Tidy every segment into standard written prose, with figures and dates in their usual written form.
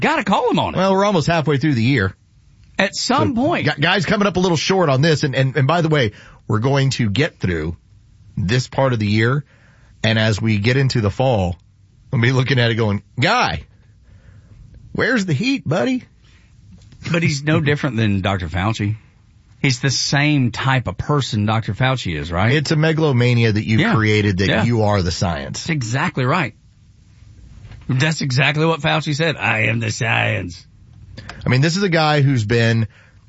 Got to call him on it. Well, we're almost halfway through the year. At some point. Guys coming up a little short on this. And by the way, we're going to get through this part of the year. And as we get into the fall, I'll be looking at it going, Guy, where's the heat, buddy? But he's no different than Dr. Fauci. He's the same type of person Dr. Fauci is, right? It's a megalomania that you created that you are the science. That's exactly right. That's exactly what Fauci said. I am the science. I mean, this is a guy who's been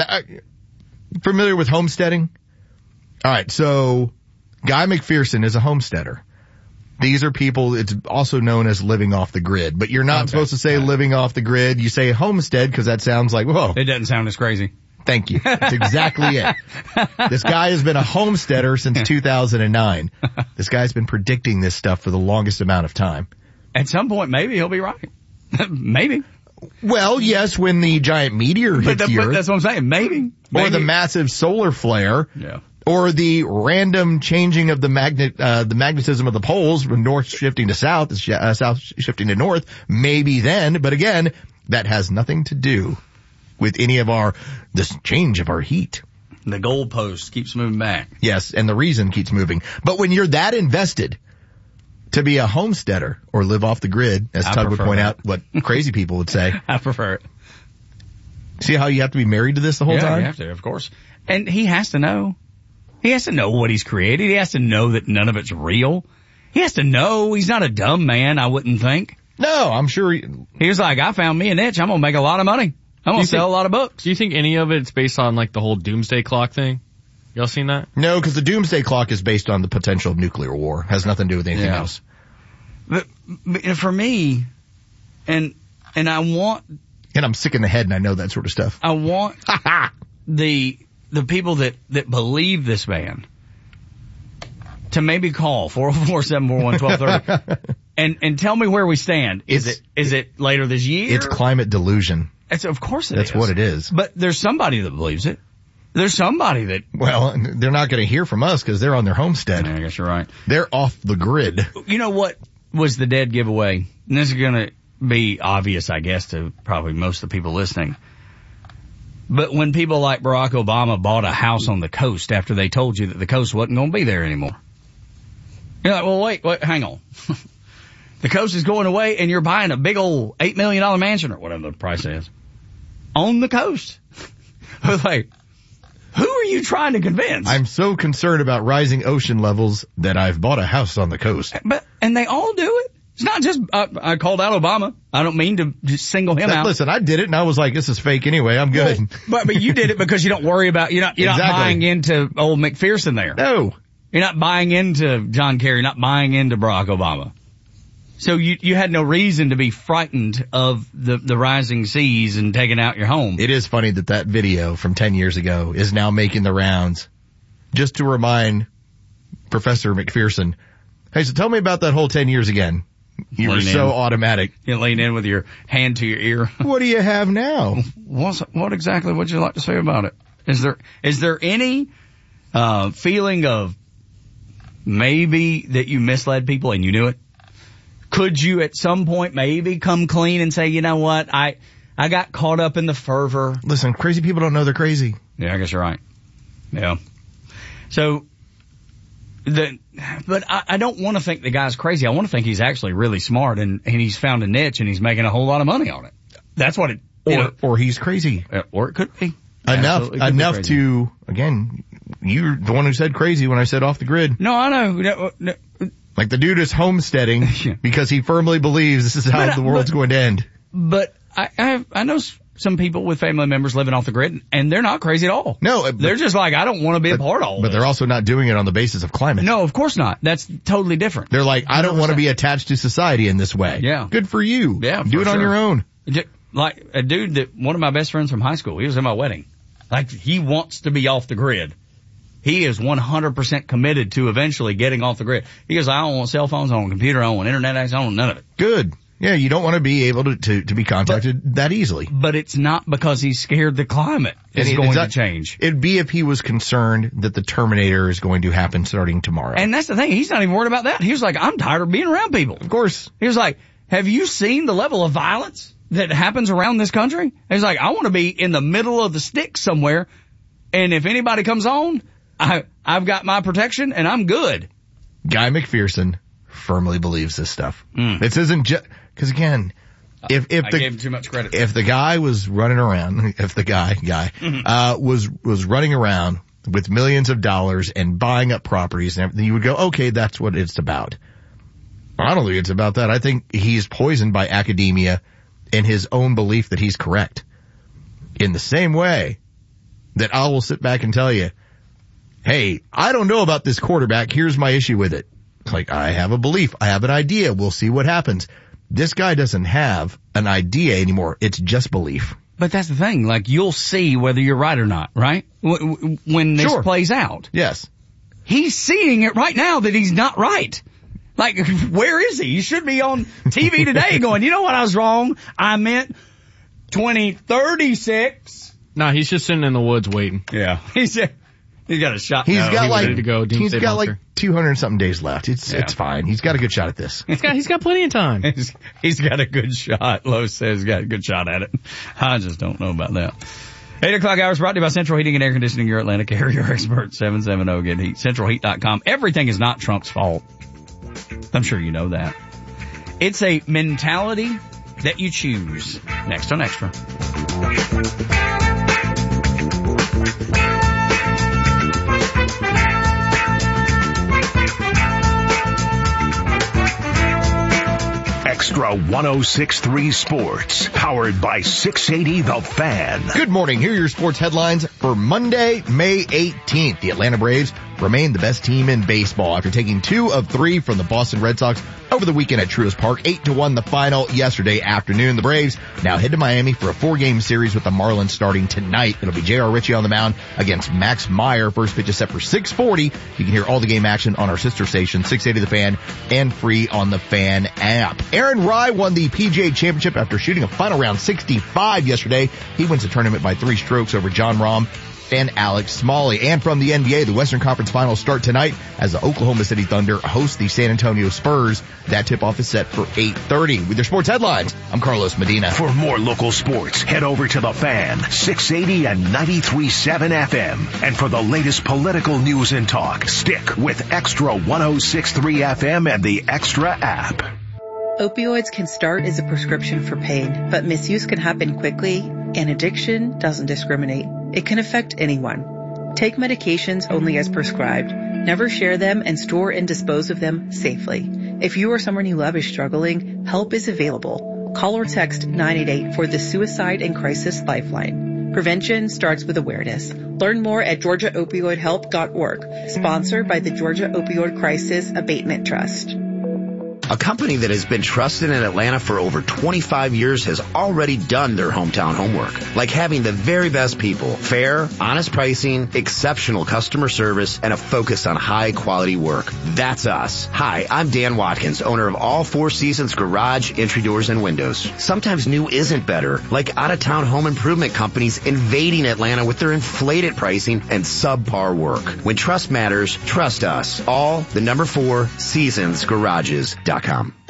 familiar with homesteading. All right, so Guy McPherson is a homesteader. These are people, it's also known as living off the grid, but you're not supposed to say living off the grid. You say homestead because that sounds like, whoa. It doesn't sound as crazy. Thank you. That's exactly it. This guy has been a homesteader since 2009. This guy's been predicting this stuff for the longest amount of time. At some point, maybe he'll be right. Maybe. Well, yes, when the giant meteor hits the Earth. That's what I'm saying. Maybe. Or the massive solar flare. Yeah. Or the random changing of the magnetism of the poles from north shifting to south, south shifting to north. Maybe then, but again, that has nothing to do with any of this change of our heat. The goalpost keeps moving back. Yes, and the reason keeps moving. But when you're that invested to be a homesteader or live off the grid, as Tug would point out, what crazy people would say. I prefer it. See how you have to be married to this the whole time? Yeah, you have to, of course. And he has to know. He has to know what he's created. He has to know that none of it's real. He has to know he's not a dumb man, I wouldn't think. No, I'm sure he was like, I found me a niche. I'm going to make a lot of money. I'm going to sell a lot of books. Do you think any of it's based on like the whole doomsday clock thing? Y'all seen that? No, because the doomsday clock is based on the potential of nuclear war. Has nothing to do with anything else. But for me, and I want... And I'm sick in the head and I know that sort of stuff. I want the people that believe this man to maybe call 404-741-1230 and tell me where we stand. Is it later this year? It's climate delusion. Of course That's what it is. But there's somebody that believes it. There's somebody that... Well, they're not going to hear from us because they're on their homestead. I guess you're right. They're off the grid. You know what was the dead giveaway? And this is going to be obvious, I guess, to probably most of the people listening. But when people like Barack Obama bought a house on the coast after they told you that the coast wasn't going to be there anymore. You're like, well, wait, hang on. The coast is going away and you're buying a big old $8 million mansion or whatever the price is on the coast. Like, who are you trying to convince? I'm so concerned about rising ocean levels that I've bought a house on the coast. And they all do it. It's not just, I called out Obama. I don't mean to just single him out. Listen, I did it and I was like, this is fake anyway. I'm good. Well, but you did it because you don't worry about, you're not buying into old McPherson there. No. You're not buying into John Kerry. You're not buying into Barack Obama. So you had no reason to be frightened of the rising seas and taking out your home. It is funny that video from 10 years ago is now making the rounds just to remind Professor McPherson, hey, so tell me about that whole 10 years again. You were so automatic. You lean in with your hand to your ear. What do you have now? What exactly would you like to say about it? Is there any feeling of maybe that you misled people and you knew it? Could you at some point maybe come clean and say, you know what, I got caught up in the fervor? Listen, crazy people don't know they're crazy. Yeah, I guess you're right. Yeah. So, but I don't want to think the guy's crazy. I want to think he's actually really smart and he's found a niche and he's making a whole lot of money on it. That's what it, or he's crazy. Or it could be. Enough to, again, you're the one who said crazy when I said off the grid. No, I know. No. Like the dude is homesteading because he firmly believes this is how the world's going to end. But I know some people with family members living off the grid and they're not crazy at all. No. They're just like, I don't want to be a part of all But they're also not doing it on the basis of climate. No, of course not. That's totally different. They're like, I don't want to be attached to society in this way. Yeah. Good for you. Yeah. Do it on your own. Like a dude that one of my best friends from high school, he was in my wedding. Like he wants to be off the grid. He is 100% committed to eventually getting off the grid. He goes, I don't want cell phones, I don't want computer, I don't want internet access, I don't want none of it. Good. Yeah, you don't want to be able to be contacted that easily. But it's not because he's scared the climate is going to change. It'd be if he was concerned that the Terminator is going to happen starting tomorrow. And that's the thing. He's not even worried about that. He was like, I'm tired of being around people. Of course. He was like, have you seen the level of violence that happens around this country? He's like, I want to be in the middle of the sticks somewhere, and if anybody comes on, I've got my protection and I'm good. Guy McPherson firmly believes this stuff. This isn't just, cause again, I gave him too much credit. If the guy was running around, was running around with millions of dollars and buying up properties and everything, you would go, okay, that's what it's about. I don't think it's about that. I think he's poisoned by academia and his own belief that he's correct. In the same way that I will sit back and tell you, hey, I don't know about this quarterback. Here's my issue with it. It's like, I have a belief. I have an idea. We'll see what happens. This guy doesn't have an idea anymore. It's just belief. But that's the thing. Like, you'll see whether you're right or not, right? When this plays out. Yes. He's seeing it right now that he's not right. Like, where is he? He should be on TV today going, you know what, I was wrong. I meant 2036. No, he's just sitting in the woods waiting. Yeah. He's got a shot. He's got ready to go. He's got like 200 and something days left. It's fine. He's got a good shot at this. He's got plenty of time. He's got a good shot. Lowe says he's got a good shot at it. I just don't know about that. 8 o'clock hours brought to you by Central Heating and Air Conditioning, your Atlanta carrier expert, 770 Get Heat. CentralHeat.com. Everything is not Trump's fault. I'm sure you know that. It's a mentality that you choose. Next on Extra. Extra 106.3 Sports, powered by 680 The Fan. Good morning. Here are your sports headlines for Monday, May 18th. The Atlanta Braves remain the best team in baseball after taking 2 of 3 from the Boston Red Sox over the weekend at Truist Park. 8-1 the final yesterday afternoon. The Braves now head to Miami for a 4-game series with the Marlins starting tonight. It'll be J.R. Ritchie on the mound against Max Meyer. First pitch is set for 6:40. You can hear all the game action on our sister station, 680 The Fan, and free on the Fan app. Aaron Rai won the PGA Championship after shooting a final round 65 yesterday. He wins the tournament by 3 strokes over John Rahm and Alex Smalley. And from the NBA, the Western Conference Finals start tonight as the Oklahoma City Thunder host the San Antonio Spurs. That tip-off is set for 8:30. With your sports headlines, I'm Carlos Medina. For more local sports, head over to The Fan, 680 and 93.7 FM. And for the latest political news and talk, stick with Extra 106.3 FM and the Extra app. Opioids can start as a prescription for pain, but misuse can happen quickly, and addiction doesn't discriminate. It can affect anyone. Take medications only as prescribed. Never share them and store and dispose of them safely. If you or someone you love is struggling, help is available. Call or text 988 for the Suicide and Crisis Lifeline. Prevention starts with awareness. Learn more at GeorgiaOpioidHelp.org. Sponsored by the Georgia Opioid Crisis Abatement Trust. A company that has been trusted in Atlanta for over 25 years has already done their hometown homework, like having the very best people, fair, honest pricing, exceptional customer service, and a focus on high-quality work. That's us. Hi, I'm Dan Watkins, owner of All Four Seasons Garage, Entry Doors, and Windows. Sometimes new isn't better, like out-of-town home improvement companies invading Atlanta with their inflated pricing and subpar work. When trust matters, trust us. All the number 4 Seasons Garages.com.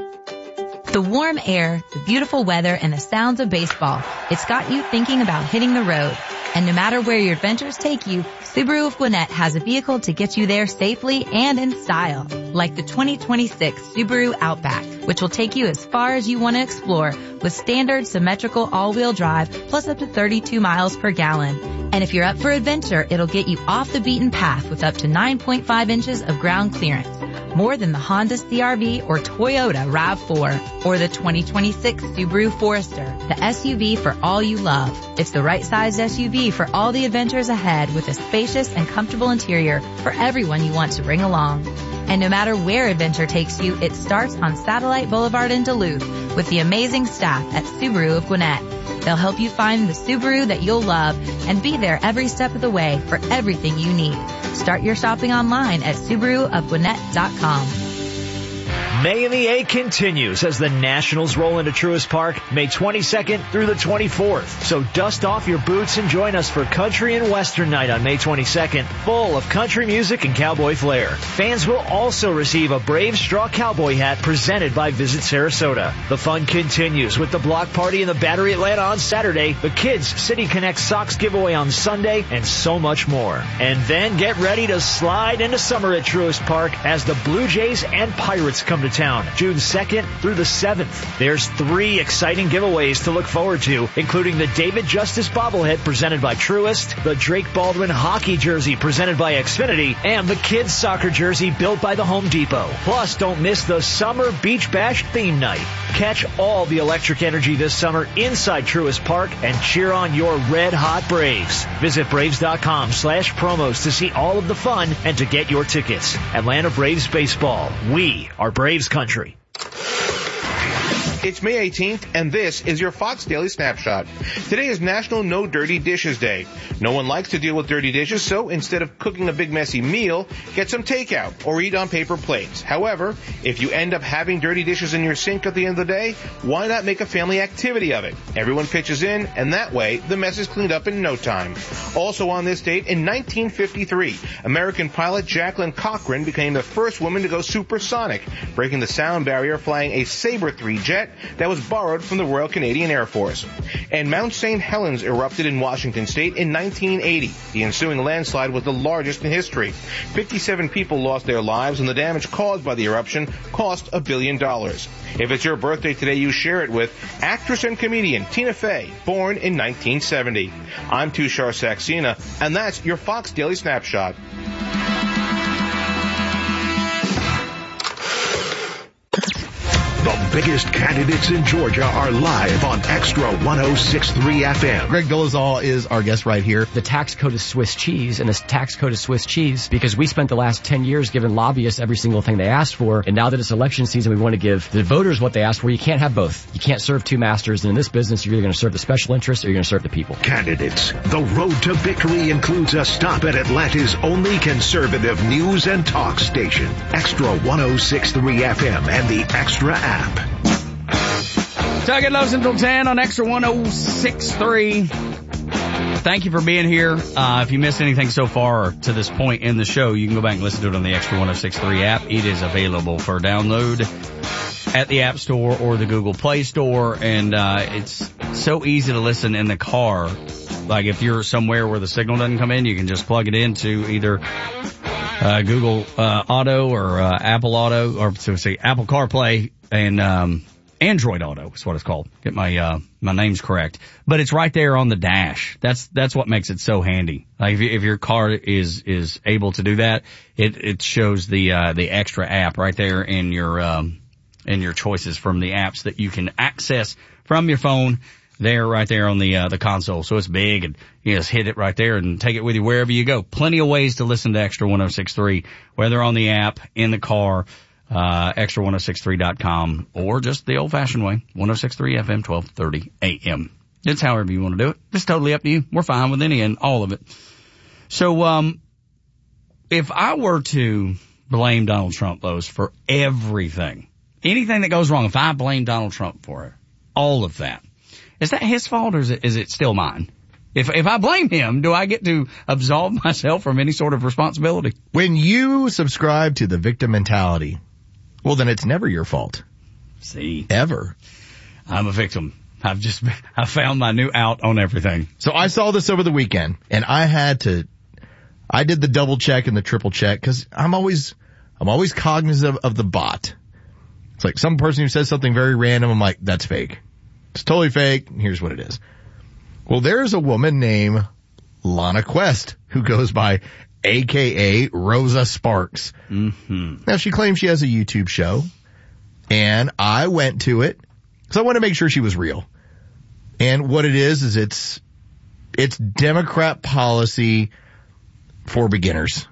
The warm air, the beautiful weather, and the sounds of baseball. It's got you thinking about hitting the road. And no matter where your adventures take you, Subaru of Gwinnett has a vehicle to get you there safely and in style. Like the 2026 Subaru Outback, which will take you as far as you want to explore with standard symmetrical all-wheel drive plus up to 32 miles per gallon. And if you're up for adventure, it'll get you off the beaten path with up to 9.5 inches of ground clearance. More than the Honda CR-V or Toyota RAV4 or the 2026 Subaru Forester, the SUV for all you love. It's the right sized SUV for all the adventures ahead with a spacious and comfortable interior for everyone you want to bring along. And no matter where adventure takes you, it starts on Satellite Boulevard in Duluth with the amazing staff at Subaru of Gwinnett. They'll help you find the Subaru that you'll love and be there every step of the way for everything you need. Start your shopping online at SubaruofGwinnett.com. May in the A continues as the Nationals roll into Truist Park May 22nd through the 24th. So dust off your boots and join us for Country and Western Night on May 22nd, full of country music and cowboy flair. Fans will also receive a Braves straw cowboy hat presented by Visit Sarasota. The fun continues with the block party in the Battery Atlanta on Saturday, the Kids City Connect Socks giveaway on Sunday, and so much more. And then get ready to slide into summer at Truist Park as the Blue Jays and Pirates come to town June 2nd through the 7th. There's 3 exciting giveaways to look forward to, including the David Justice bobblehead presented by Truist, the Drake Baldwin hockey jersey presented by Xfinity, and the kids soccer jersey built by the Home Depot. Plus, don't miss the Summer Beach Bash theme night. Catch all the electric energy this summer inside Truist Park and cheer on your red-hot Braves. Visit Braves.com/promos to see all of the fun and to get your tickets. Atlanta Braves Baseball. We are Braves Country. It's May 18th, and this is your Fox Daily Snapshot. Today is National No Dirty Dishes Day. No one likes to deal with dirty dishes, so instead of cooking a big messy meal, get some takeout or eat on paper plates. However, if you end up having dirty dishes in your sink at the end of the day, why not make a family activity of it? Everyone pitches in, and that way, the mess is cleaned up in no time. Also on this date, in 1953, American pilot Jacqueline Cochran became the first woman to go supersonic, breaking the sound barrier flying a Sabre 3 jet that was borrowed from the Royal Canadian Air Force. And Mount St. Helens erupted in Washington State in 1980. The ensuing landslide was the largest in history. 57 people lost their lives, and the damage caused by the eruption cost $1 billion. If it's your birthday today, you share it with actress and comedian Tina Fey, born in 1970. I'm Tushar Saxena, and that's your Fox Daily Snapshot. The biggest candidates in Georgia are live on Extra 106.3 FM. Greg Dolezal is our guest right here. The tax code is Swiss cheese, and this tax code is Swiss cheese because we spent the last 10 years giving lobbyists every single thing they asked for, and now that it's election season, we want to give the voters what they asked for. You can't have both. You can't serve two masters, and in this business, you're either going to serve the special interests or you're going to serve the people. Candidates. The road to victory includes a stop at Atlanta's only conservative news and talk station, Extra 106.3 FM and the Extra app. Tuck it low until 10 on Extra 106.3. Thank you for being here. If you missed anything so far to this point in the show, you can go back and listen to it on the Extra 106.3 app. It is available for download at the App Store or the Google Play Store, and it's so easy to listen in the car. Like if you're somewhere where the signal doesn't come in, you can just plug it into either Google Auto or Apple Auto, or so say Apple CarPlay and Android Auto is what it's called. Get my names correct. But it's right there on the dash. That's what makes it so handy. Like if your car is able to do that, it shows the Extra app right there in your choices from the apps that you can access from your phone. There, right there on the console. So it's big, and you just hit it right there and take it with you wherever you go. Plenty of ways to listen to Extra 106.3, whether on the app, in the car, extra1063.com, or just the old-fashioned way, 106.3 FM, 1230 AM. It's however you want to do it. It's totally up to you. We're fine with any and all of it. So, if I were to blame Donald Trump, Lowe's, for everything, anything that goes wrong, if I blame Donald Trump for it, all of that, is that his fault, or is it still mine? If I blame him, do I get to absolve myself from any sort of responsibility? When you subscribe to the victim mentality, well, then it's never your fault. See? Ever. I'm a victim. I found my new out on everything. So I saw this over the weekend, and I did the double check and the triple check, because I'm always cognizant of the bot. It's like some person who says something very random, I'm like, that's fake. It's totally fake. Here's what it is. Well, there's a woman named Lana Quest who goes by AKA Rosa Sparks. Mm-hmm. Now, she claims she has a YouTube show, and I went to it because I want to make sure she was real. And what it is it's Democrat policy for beginners.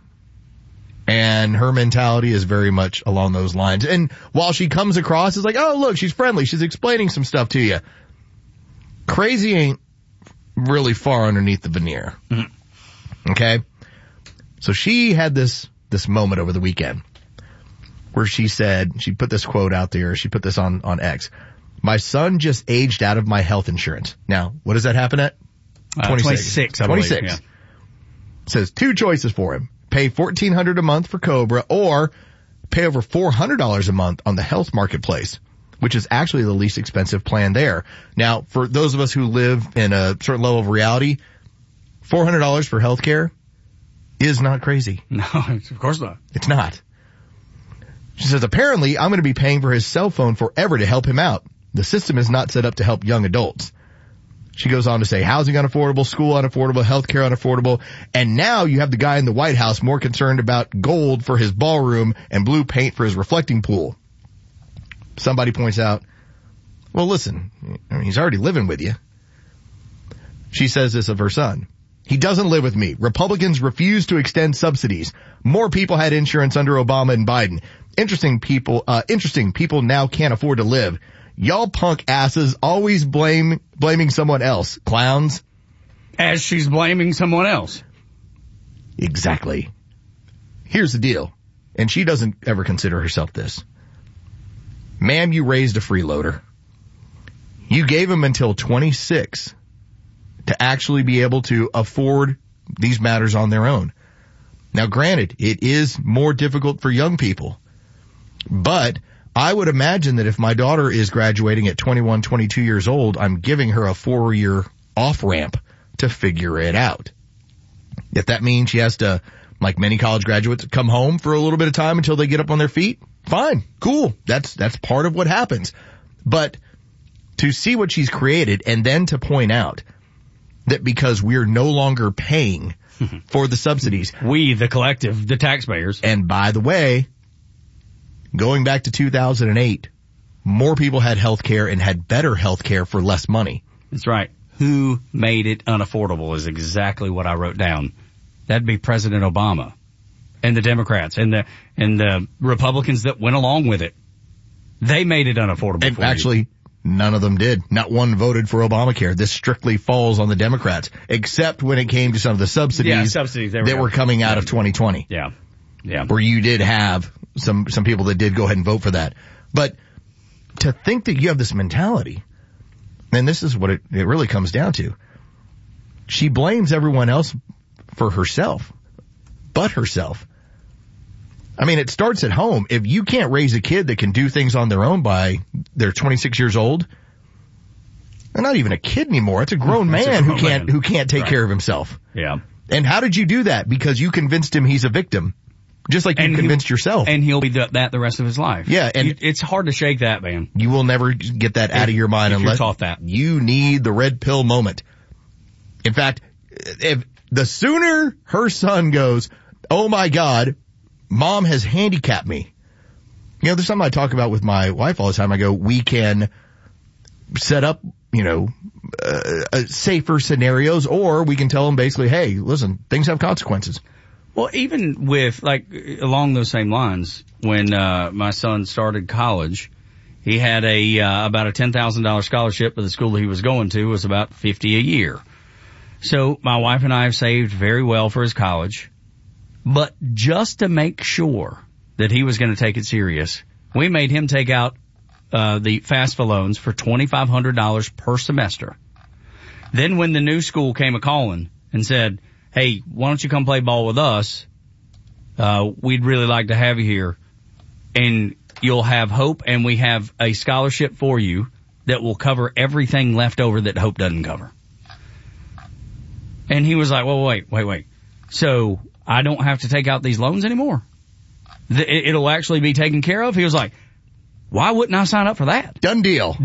And her mentality is very much along those lines. And while she comes across as like, oh, look, she's friendly, she's explaining some stuff to you, crazy ain't really far underneath the veneer. Mm-hmm. Okay? So she had this moment over the weekend where she said, she put this quote out there, she put this on X. My son just aged out of my health insurance. Now, what does that happen at? 26, I believe. 26. Yeah. Says two choices for him. Pay $1,400 a month for Cobra or pay over $400 a month on the health marketplace, which is actually the least expensive plan there. Now, for those of us who live in a certain level of reality, $400 for healthcare is not crazy. No, of course not. It's not. She says, apparently, I'm going to be paying for his cell phone forever to help him out. The system is not set up to help young adults. She goes on to say housing unaffordable, school unaffordable, healthcare unaffordable, and now you have the guy in the White House more concerned about gold for his ballroom and blue paint for his reflecting pool. Somebody points out, well, listen, I mean, he's already living with you. She says this of her son. He doesn't live with me. Republicans refuse to extend subsidies. More people had insurance under Obama and Biden. Interesting people now can't afford to live. Y'all punk asses always blaming someone else. Clowns. As she's blaming someone else. Exactly. Here's the deal. And she doesn't ever consider herself this. Ma'am, you raised a freeloader. You gave him until 26 to actually be able to afford these matters on their own. Now, granted, it is more difficult for young people, but I would imagine that if my daughter is graduating at 21, 22 years old, I'm giving her a 4-year off-ramp to figure it out. If that means she has to, like many college graduates, come home for a little bit of time until they get up on their feet, fine, cool. That's part of what happens. But to see what she's created and then to point out that because we're no longer paying for the subsidies. We, the collective, the taxpayers. And by the way, going back to 2008, more people had health care and had better health care for less money. That's right. Who made it unaffordable is exactly what I wrote down. That'd be President Obama and the Democrats and the Republicans that went along with it. They made it unaffordable. And actually, none of them did. Not one voted for Obamacare. This strictly falls on the Democrats, except when it came to some of the subsidies, that were coming out of 2020. Yeah. Where you did have some people that did go ahead and vote for that. But to think that you have this mentality, and this is what it really comes down to. She blames everyone else for herself, but herself. I mean, it starts at home. If you can't raise a kid that can do things on their own by they're 26 years old, they're not even a kid anymore. It's a grown man who can't take care of himself. Yeah. And how did you do that? Because you convinced him he's a victim. Just like you convinced yourself. And he'll be that the rest of his life. Yeah. And it's hard to shake that, man. You will never get that out of your mind unless you're taught that. You need the red pill moment. In fact, if the sooner her son goes, oh my God, Mom has handicapped me. You know, there's something I talk about with my wife all the time. I go, we can set up, safer scenarios, or we can tell them basically, hey, listen, things have consequences. Well, even with, along those same lines, when my son started college, he had about a $10,000 scholarship, but the school that he was going to was about $50,000 a year. So my wife and I have saved very well for his college. But just to make sure that he was going to take it serious, we made him take out the FAFSA loans for $2,500 per semester. Then when the new school came a-calling and said, hey, why don't you come play ball with us? We'd really like to have you here. And you'll have Hope, and we have a scholarship for you that will cover everything left over that Hope doesn't cover. And he was like, well, wait. So I don't have to take out these loans anymore? It'll actually be taken care of? He was like, why wouldn't I sign up for that? Done deal.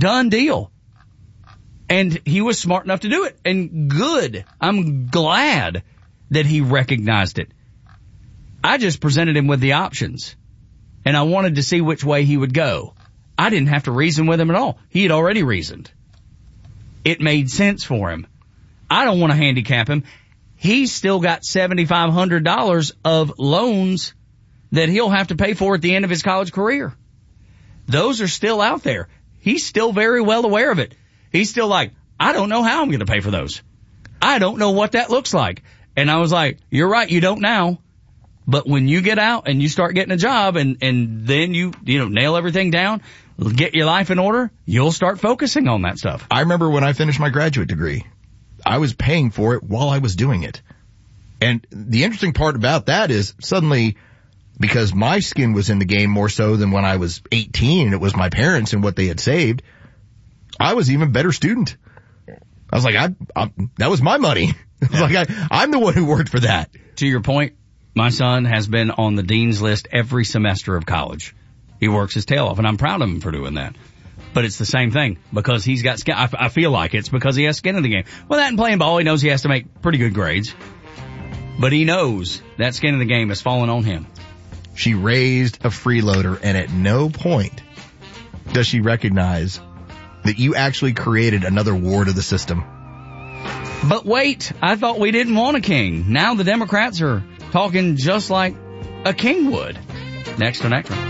And he was smart enough to do it. And good. I'm glad that he recognized it. I just presented him with the options. And I wanted to see which way he would go. I didn't have to reason with him at all. He had already reasoned. It made sense for him. I don't want to handicap him. He's still got $7,500 of loans that he'll have to pay for at the end of his college career. Those are still out there. He's still very well aware of it. He's still like, I don't know how I'm going to pay for those. I don't know what that looks like. And I was like, you're right, you don't now. But when you get out and you start getting a job and then you nail everything down, get your life in order, you'll start focusing on that stuff. I remember when I finished my graduate degree, I was paying for it while I was doing it. And the interesting part about that is suddenly, because my skin was in the game more so than when I was 18 and it was my parents and what they had saved, I was even a better student. I was like, that was my money. It was like, I'm the one who worked for that. To your point, my son has been on the dean's list every semester of college. He works his tail off, and I'm proud of him for doing that. But it's the same thing, because he's got skin. I feel like it's because he has skin in the game. Well, that and playing ball, he knows he has to make pretty good grades. But he knows that skin in the game has fallen on him. She raised a freeloader, and at no point does she recognize that you actually created another ward of the system. But wait, I thought we didn't want a king. Now the Democrats are talking just like a king would. Next on Extra.